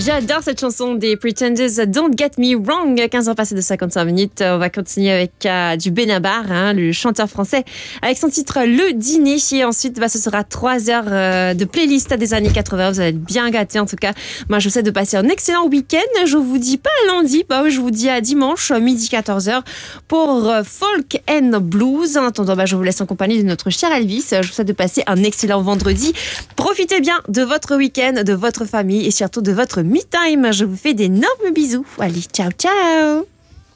J'adore cette chanson des Pretenders, Don't Get Me Wrong. 15 ans passés de 55 minutes. On va continuer avec du Benabar, le chanteur français, avec son titre Le Dîner. Et ensuite, ce sera 3 heures de playlist des années 80. Vous allez être bien gâtés en tout cas. Moi, je vous souhaite de passer un excellent week-end. Je vous dis pas à lundi, je vous dis à dimanche, midi 14h pour Folk and Blues. En attendant, je vous laisse en compagnie de notre cher Elvis. Je vous souhaite de passer un excellent vendredi. Profitez bien de votre week-end, de votre famille et surtout de votre me time. Je vous fais d'énormes bisous. Allez, ciao, ciao.